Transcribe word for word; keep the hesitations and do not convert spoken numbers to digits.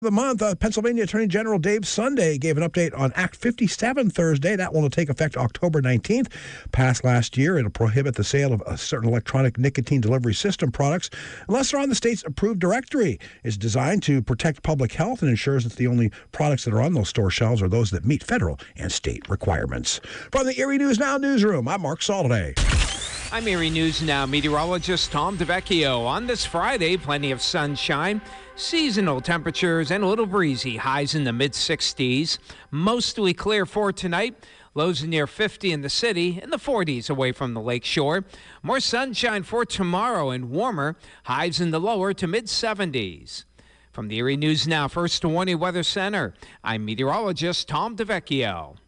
The month, uh, Pennsylvania Attorney General Dave Sunday gave an update on Act fifty-seven Thursday. That will take effect October nineteenth. Passed last year, it'll prohibit the sale of uh, certain electronic nicotine delivery system products unless they're on the state's approved directory. It's designed to protect public health and ensures that the only products that are on those store shelves are those that meet federal and state requirements. From the Erie News Now newsroom, I'm Mark Soliday. I'm Erie News Now meteorologist Tom DeVecchio. On this Friday, plenty of sunshine, seasonal temperatures, and a little breezy. Highs in the mid sixties. Mostly clear for tonight. Lows near fifty in the city, in the forties away from the lake shore. More sunshine for tomorrow and warmer. Highs in the lower to mid seventies. From the Erie News Now First Warning Weather Center, I'm meteorologist Tom DeVecchio.